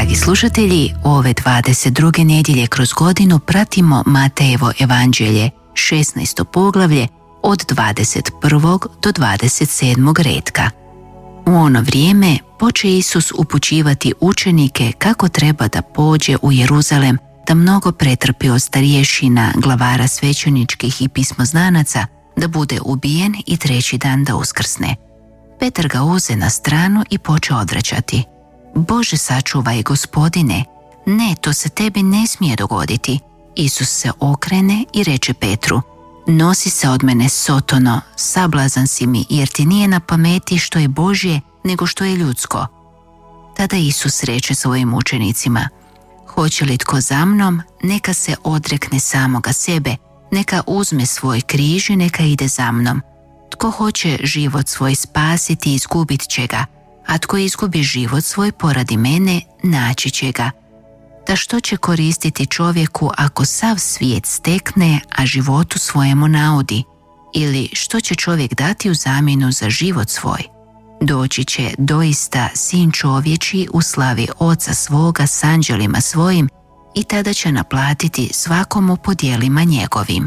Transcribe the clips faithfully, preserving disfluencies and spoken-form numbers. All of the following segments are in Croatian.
Dragi slušatelji, ove dvadeset druge nedjelje kroz godinu pratimo Matejevo evanđelje, šesnaesto poglavlje, od dvadeset prvog do dvadeset sedmog retka. U ono vrijeme poče Isus upućivati učenike kako treba da pođe u Jeruzalem, da mnogo pretrpi od starješina, glavara svećeničkih i pismoznanaca, da bude ubijen i treći dan da uskrsne. Petar ga uze na stranu i poče odvraćati. Bože, sačuvaj, Gospodine, ne, to se tebi ne smije dogoditi. Isus se okrene i reče Petru: nosi se od mene, Sotono, sablazan si mi, jer ti nije na pameti što je Božje, nego što je ljudsko. Tada Isus reče svojim učenicima: hoće li tko za mnom, neka se odrekne samoga sebe, neka uzme svoj križ i neka ide za mnom. Tko hoće život svoj spasiti, izgubit će ga, a tko izgubi život svoj poradi mene, naći će ga. Da što će koristiti čovjeku ako sav svijet stekne, a životu svojemu naudi? Ili što će čovjek dati u zamjenu za život svoj? Doći će doista sin čovječji u slavi Oca svoga s anđelima svojim i tada će naplatiti svakomu po djelima njegovim.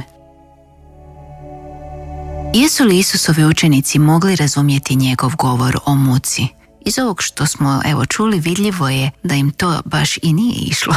Jesu li Isusovi učenici mogli razumjeti njegov govor o muci? Iz ovog što smo evo čuli vidljivo je da im to baš i nije išlo.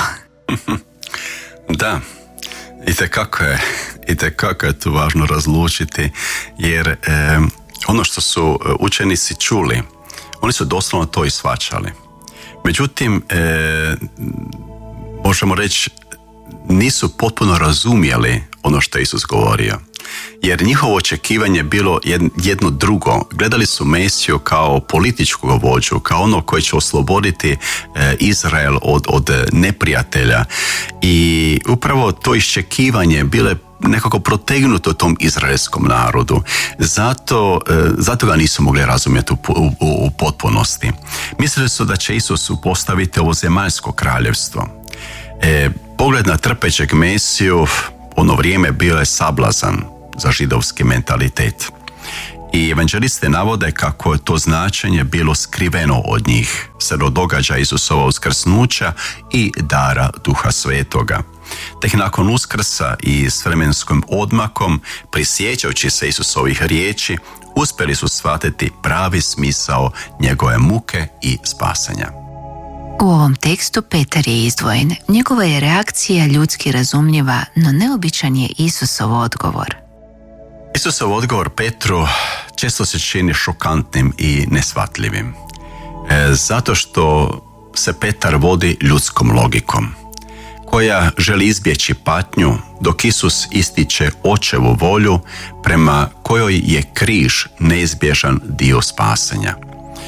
Da, itekako je, itekako je tu važno razlučiti, jer e, ono što su učenici čuli, oni su doslovno to i shvaćali. Međutim, e, možemo reći, nisu potpuno razumjeli ono što je Isus govorio. Jer njihovo očekivanje je bilo jedno drugo. Gledali su Mesiju kao političkog vođu, kao ono koji će osloboditi Izrael od, od neprijatelja. I upravo to iščekivanje bilo je nekako protegnuto tom izraelskom narodu. Zato, zato ga nisu mogli razumjeti u, u, u potpunosti. Mislili su da će Isus postaviti ovo zemaljsko kraljevstvo. E, pogled na trpećeg Mesiju ono vrijeme bio je sablazan za židovski mentalitet. I evanđeliste navode kako je to značenje bilo skriveno od njih, sve do događaja Isusova uskrsnuća i dara Duha Svetoga. Tek nakon uskrsa i s vremenskim odmakom, prisjećajući se Isusovih riječi, uspjeli su shvatiti pravi smisao njegove muke i spasenja. U ovom tekstu Petar je izdvojen. Njegova je reakcija ljudski razumljiva, no neobičan je Isusov odgovor. Isusov odgovor Petru često se čini šokantnim i neshvatljivim. E, zato što se Petar vodi ljudskom logikom, koja želi izbjeći patnju, dok Isus ističe očevu volju prema kojoj je križ neizbježan dio spasenja.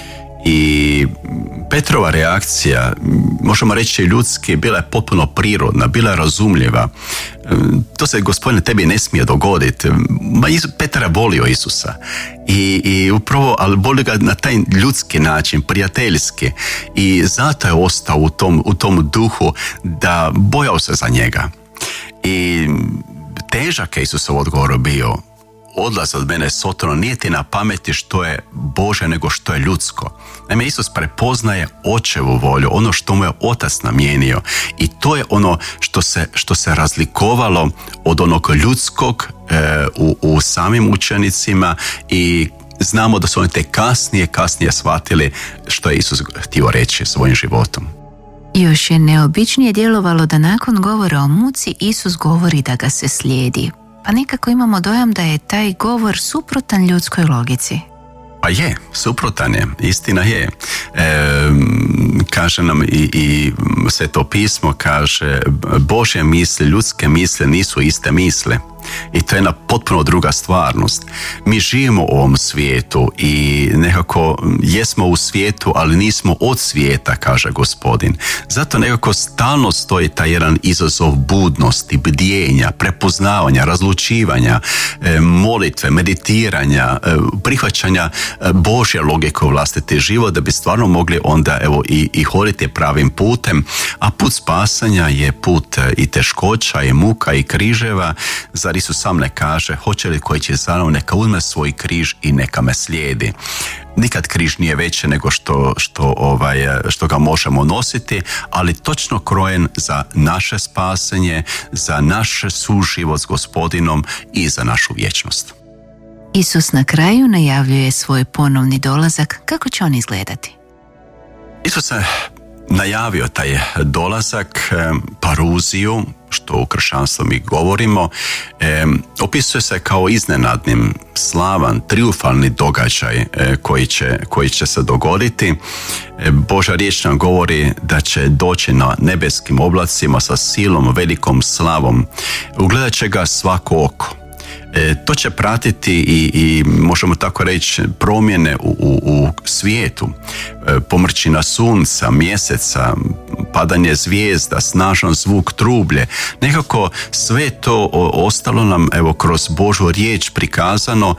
I Petrova reakcija, možemo reći ljudski, bila je potpuno prirodna, bila je razumljiva. To se, Gospodine, tebi ne smije dogoditi. Ma Petar je volio Isusa i, i upravo, ali volio ga na taj ljudski način, prijateljski, i zato je ostao u tom, u tom duhu da bojao se za njega. I težak je Isusov odgovor bio: odlaz od mene, Sotono, nije ti na pameti što je Bože nego što je ljudsko. Naime, Isus prepoznaje očevu volju, ono što mu je otac namijenio, i to je ono što se, što se razlikovalo od onog ljudskog e, u, u samim učenicima, i znamo da su oni te kasnije, kasnije shvatili što je Isus htio reći svojim životom. Još je neobičnije djelovalo da nakon govora o muci Isus govori da ga se slijedi. Pa nekako imamo dojam da je taj govor suprotan ljudskoj logici. Pa je, suprotan je, istina je. E, kaže nam i, i Sveto pismo, kaže, Božje misli, ljudske misli nisu iste misle. I to je jedna potpuno druga stvarnost. Mi živimo u ovom svijetu i nekako jesmo u svijetu, ali nismo od svijeta, kaže Gospodin. Zato nekako stalno stoji taj jedan izazov budnosti, bdjenja, prepoznavanja, razlučivanja, molitve, meditiranja, prihvaćanja Božje logike u vlastiti život, da bi stvarno mogli onda evo i, i hoditi pravim putem, a put spasanja je put i teškoća, i muka, i križeva. Zar Isus sam ne kaže, hoće li koji će za mnom, neka uzme svoj križ i neka me slijedi. Nikad križ nije veće nego što, što, ovaj, što ga možemo nositi, ali točno krojen za naše spasenje, za naš suživot s Gospodinom i za našu vječnost. Isus na kraju najavljuje svoj ponovni dolazak. Kako će on izgledati? Isus je najavio taj dolazak, paruziju, što u kršćanstvu mi govorimo, e, opisuje se kao iznenadnim, slavan, triumfalni događaj e, koji, će, koji će se dogoditi. E, Božja riječ nam govori da će doći na nebeskim oblacima sa silom, velikom slavom. Ugledat će ga svako oko. E, to će pratiti i, i možemo tako reći promjene u, u, u svijetu. E, pomrčina sunca, mjeseca, padanje zvijezda, snažan zvuk trublje. Nekako sve to ostalo nam evo kroz Božju riječ prikazano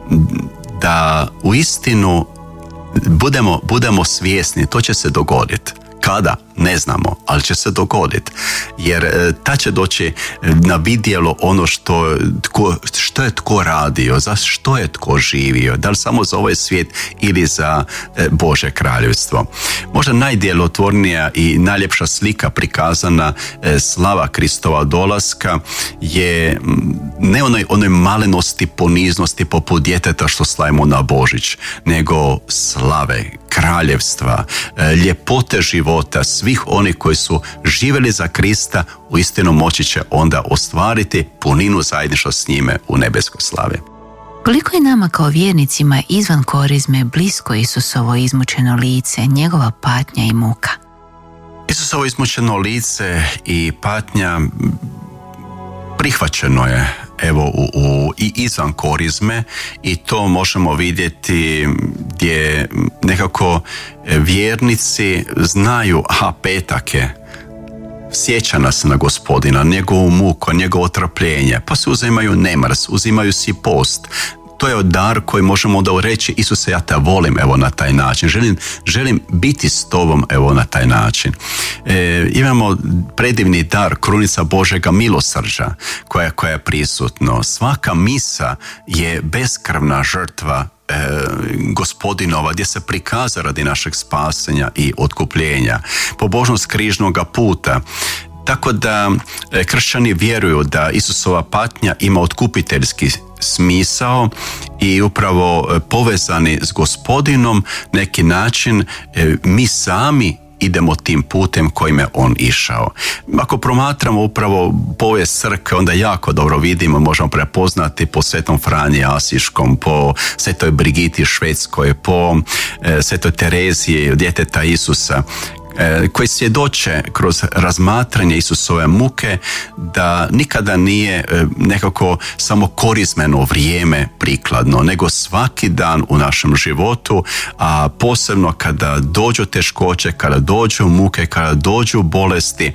da u istinu budemo, budemo svjesni, to će se dogoditi. Kada? Ne znamo, ali će se dogoditi. Jer ta će doći na vidjelo ono što, tko, što je tko radio, za što je tko živio, da li samo za ovaj svijet ili za Božje kraljevstvo. Možda najdjelotvornija i najljepša slika prikazana slava Kristova dolaska je ne onoj, onoj malenosti, poniznosti poput djeteta što slavimo na Božić, nego slave, kraljevstva, ljepote života, svih onih koji su živjeli za Krista, uistinu moći će onda ostvariti puninu zajedništva s njime u nebeskoj slavi. Koliko je nama kao vjernicima izvan korizme blisko Isusovo izmučeno lice, njegova patnja i muka? Isusovo izmučeno lice i patnja prihvaćeno je evo u, u, i izvan korizme, i to možemo vidjeti gdje nekako vjernici znaju, aha, petak je, sjeća nas na Gospodina, njegovu muku, njegovo trpljenje, pa se uzimaju nemrs, uzimaju si post. To je dar koji možemo onda reći, Isuse, ja te volim evo na taj način, želim, želim biti s tobom evo na taj način. E, imamo predivni dar, krunica Božega milosrđa koja, koja je prisutno. Svaka misa je beskrvna žrtva E, Gospodinova, gdje se prikaza radi našeg spasenja i otkupljenja, pobožnost križnoga puta. Tako da e, kršćani vjeruju da Isusova patnja ima otkupiteljski smisao i upravo e, povezani s Gospodinom neki način e, mi sami idemo tim putem kojim je on išao. Ako promatramo upravo povijest crkve, onda jako dobro vidimo, možemo prepoznati po Svetom Franji Asiškom, po Svetoj Brigiti Švedskoj, po e, Svetoj Tereziji, djeteta Isusa, koji svjedoče kroz razmatranje Isusove muke da nikada nije nekako samo korizmeno vrijeme prikladno, nego svaki dan u našem životu, a posebno kada dođu teškoće, kada dođu muke, kada dođu bolesti,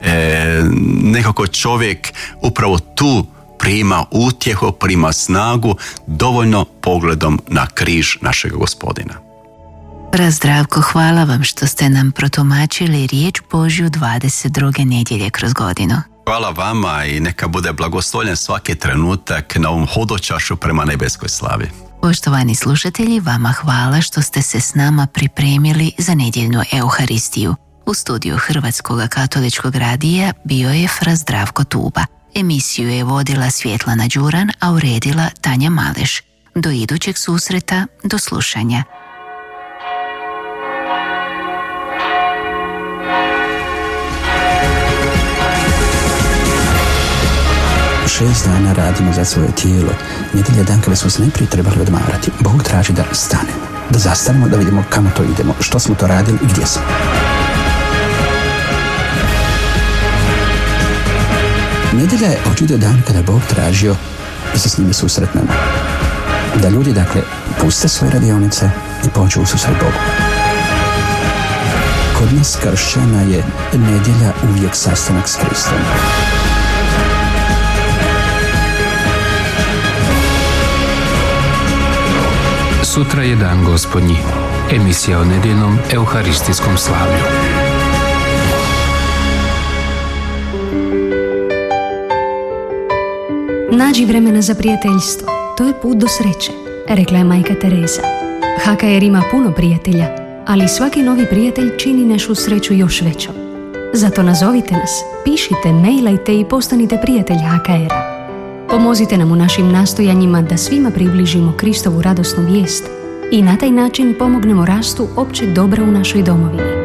nekako čovjek upravo tu prima utjehu, prima snagu, dovoljno pogledom na križ našeg Gospodina. Razdravko, hvala vam što ste nam protumačili riječ Božju dvadeset druge nedjelje kroz godinu. Hvala vama i neka bude blagoslovljen svaki trenutak na ovom hodočašu prema nebeskoj slavi. Poštovani slušatelji, vama hvala što ste se s nama pripremili za nedjeljnu Euharistiju. U studiju Hrvatskog katoličkog radija bio je fra Zdravko Tuba. Emisiju je vodila Svjetlana Đuran, a uredila Tanja Maleš. Do idućeg susreta, do slušanja. Šest dana radimo za svoje tijelo. Nedjelja dan kada smo se najprije trebali odmarati. Bog traži da stanemo, da zastanemo, da vidimo kamo to idemo, što smo to radili i gdje smo. Nedjelja je očito dan kada Bog tražio da se s njime susretnemo. Da ljudi, dakle, puste svoje radionice i pođu u susret Bogu. Kod nas kršćana je nedjelja uvijek sastanak s Kristom. Sutra je dan Gospodnji. Emisija o nedjeljnom euharistijskom slavlju. Nađi vremena za prijateljstvo, to je put do sreće, rekla je majka Tereza. H K R ima puno prijatelja, ali svaki novi prijatelj čini našu sreću još većom. Zato nazovite nas, pišite, mailajte i postanite prijatelj H K R-a. Pomozite nam u našim nastojanjima da svima približimo Kristovu radosnu vijest i na taj način pomognemo rastu općeg dobra u našoj domovini.